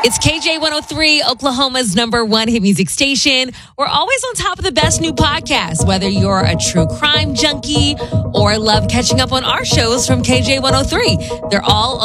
It's KJ103, Oklahoma's #1 hit music station. We're always on top of the best new podcasts, whether you're a true crime junkie or love catching up on our shows from KJ103. They're all